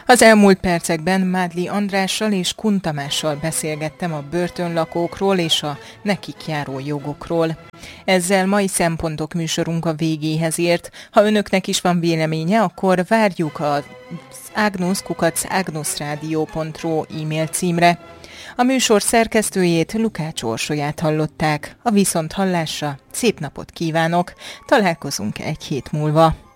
Az elmúlt percekben Mádli Andrással és Kun Tamással beszélgettem a börtönlakókról és a nekik járó jogokról. Ezzel mai Szempontok műsorunk a végéhez ért. Ha önöknek is van véleménye, akkor várjuk az agnos@agnosradio.ru e-mail címre. A műsor szerkesztőjét, Lukács Orsolyát hallották. A viszonthallásra szép napot kívánok, találkozunk egy hét múlva.